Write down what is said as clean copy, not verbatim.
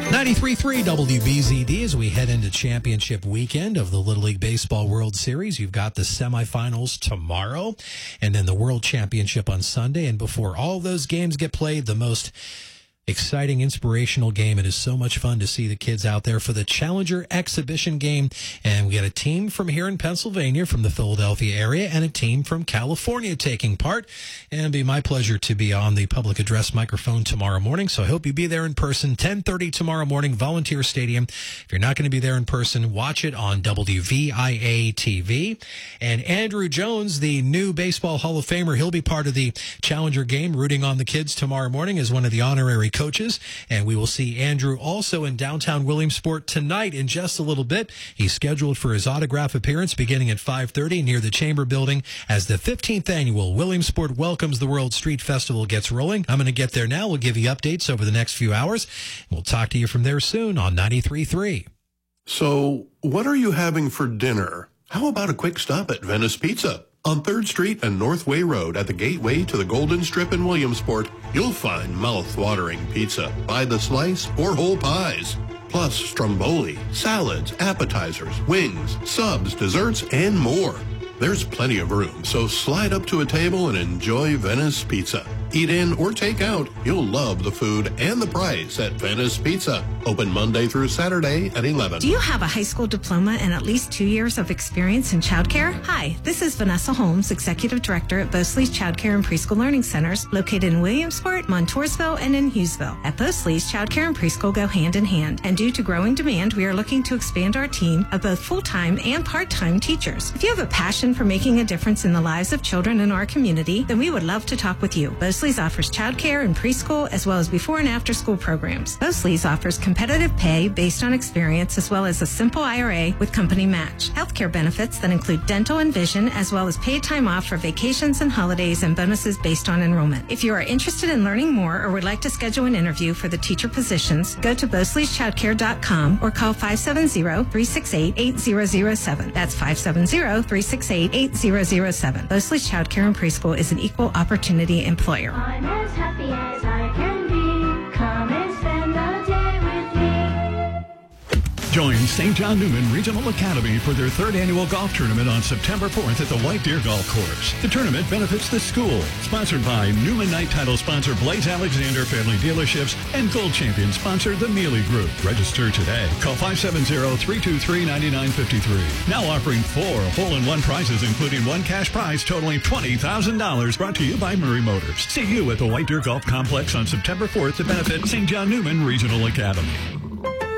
93.3 WBZD as we head into championship weekend of the Little League Baseball World Series. You've got the semifinals tomorrow and then the World Championship on Sunday. And before all those games get played, the most exciting, inspirational game. It is so much fun to see the kids out there for the Challenger exhibition game. And we got a team from here in Pennsylvania, from the Philadelphia area, and a team from California taking part. And it'll be my pleasure to be on the public address microphone tomorrow morning. So I hope you be there in person, 10:30 tomorrow morning, Volunteer Stadium. If you're not going to be there in person, watch it on WVIA TV. And Andrew Jones, the new Baseball Hall of Famer, he'll be part of the Challenger game, rooting on the kids tomorrow morning as one of the honorary coaches. And we will see Andrew also in downtown Williamsport tonight in just a little bit. He's scheduled for his autograph appearance beginning at 5:30 near the Chamber Building as the 15th annual Williamsport Welcomes the World Street Festival gets rolling. I'm going to get there now. We'll give you updates over the next few hours. We'll talk to you from there soon on 93.3. So, what are you having for dinner? How about a quick stop at Venice Pizza? On 3rd Street and Northway Road at the gateway to the Golden Strip in Williamsport, you'll find mouth-watering pizza by the slice or whole pies. Plus stromboli, salads, appetizers, wings, subs, desserts, and more. There's plenty of room, so slide up to a table and enjoy Venice Pizza. Eat in or take out. You'll love the food and the price at Venice Pizza. Open Monday through Saturday at 11. Do you have a high school diploma and at least 2 years of experience in childcare? Hi, this is Vanessa Holmes, Executive Director at Bosley's Childcare and Preschool Learning Centers, located in Williamsport, Montoursville, and in Hughesville. At Bosley's, childcare and preschool go hand in hand, and due to growing demand, we are looking to expand our team of both full-time and part-time teachers. If you have a passion for making a difference in the lives of children in our community, then we would love to talk with you. Bosley's offers childcare and preschool as well as before and after school programs. Bosley's offers competitive pay based on experience as well as a simple IRA with company match. Healthcare benefits that include dental and vision as well as paid time off for vacations and holidays and bonuses based on enrollment. If you are interested in learning more or would like to schedule an interview for the teacher positions, go to Bosley'sChildcare.com or call 570-368-8007. That's 570-368-8007. Bosley's Childcare and Preschool is an equal opportunity employer. I'm as happy as I can be. Come and spend the day with me. Join St. John Newman Regional Academy for their 3rd annual golf tournament on September 4th at the White Deer Golf Course. The tournament benefits the school. Sponsored by Newman Night title sponsor Blaze Alexander Family Dealerships and Gold Champion sponsor the Mealy Group. Register today. Call 570-323-9953. Now offering 4 hole-in-one prizes, including 1 cash prize totaling $20,000. Brought to you by Murray Motors. See you at the White Deer Golf Complex on September 4th to benefit St. John Newman Regional Academy.